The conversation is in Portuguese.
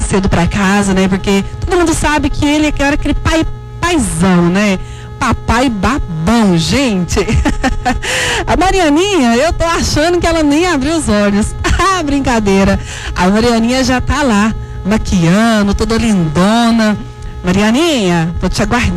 cedo pra casa, né? Porque todo mundo sabe que ele era aquele paizão, né? Papai babão, gente. A Marianinha, eu tô achando que ela nem abriu os olhos. Ah, brincadeira. A Marianinha já tá lá, maquiando, toda lindona. Marianinha, vou te aguardar.